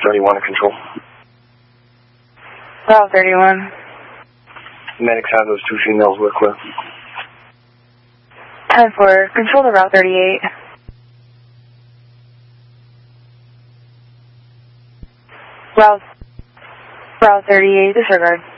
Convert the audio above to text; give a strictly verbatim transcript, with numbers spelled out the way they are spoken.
thirty-one to control. Route thirty-one. Medics have those two females we're clear. ten four, control to Route thirty-eight. Route, Route thirty-eight, disregard.